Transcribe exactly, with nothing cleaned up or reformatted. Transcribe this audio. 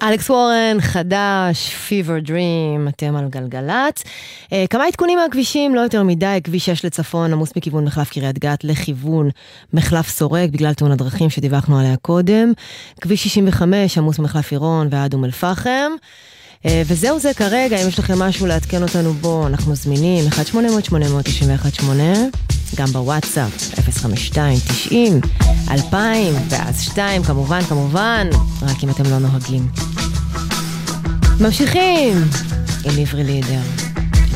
אלכס וורן, חדש, Fever Dream, אתם על גלגלת. אה, כמה עדכונים מהכבישים, לא יותר מדי, כביש שש לצפון, עמוס מכיוון מחלף קריית גת לכיוון מחלף סורק, בגלל תאונת דרכים שדיווחנו עליה קודם. כביש שישים וחמש, עמוס מחלף עירון ועד אום אל-פחם. אה, וזהו זה כרגע, אם יש לכם משהו להתקן אותנו בו, אנחנו זמינים, אחת שמונה אפס אפס שמונה תשע אחת שמונה, גם בוואטסאפ, אפס חמש שתיים תשעים אלפיים, ואז שתיים, כמובן, כמובן, רק אם אתם לא נוהגים. ממשיכים עם עברי לידר.